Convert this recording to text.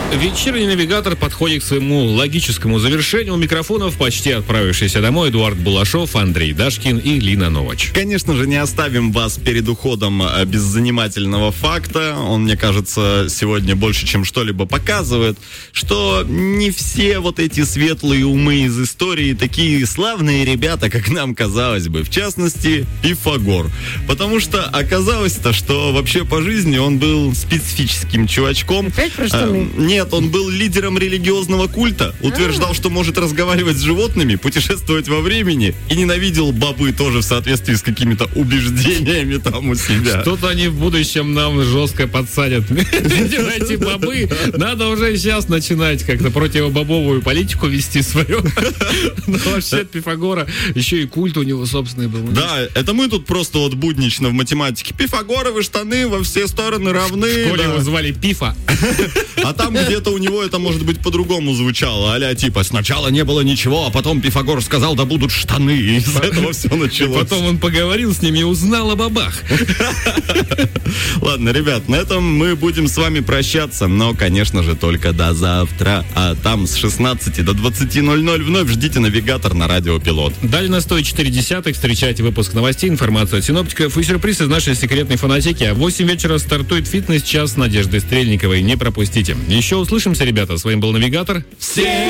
Вечерний навигатор подходит к своему логическому завершению. У микрофонов почти отправившийся домой Эдуард Булашов, Андрей Дашкин и Лина Новач. Конечно же, не оставим вас перед уходом без занимательного факта. Он, мне кажется, сегодня больше, чем что-либо показывает, что не все вот эти светлые умы из истории такие славные ребята, как нам казалось бы. В частности, Пифагор. Потому что оказалось-то, что вообще по жизни он был специфическим чувачком. Опять про штаны? Нет, он был лидером религиозного культа, утверждал, что может разговаривать с животными, путешествовать во времени и ненавидел бобы тоже в соответствии с какими-то убеждениями там у себя. Что-то они в будущем нам жестко подсадят. Эти бобы, надо уже сейчас начинать как-то противобобовую политику вести свою. Но вообще от Пифагора еще и культ у него собственный был. Да, это мы тут просто вот буднично в математике. Пифагоровы штаны во все стороны равны. В школе его звали Пифа. А там где-то у него это, может быть, по-другому звучало. А-ля типа сначала не было ничего, а потом Пифагор сказал, да будут штаны. И с этого все началось. Потом он поговорил с ними и узнал о бабах. Ладно, ребят, на этом мы будем с вами прощаться. Но, конечно же, только до завтра. А там с 16 до 20:00 вновь ждите навигатор на Радио Пилот. Далее на 104.10 встречайте выпуск новостей, информацию от синоптиков и сюрприз из нашей секретной фанатики. А в 8 вечера стартует фитнес-час с Надеждой Стрельниковой. Не пропустите. Еще услышимся, ребята. С вами был навигатор. Всем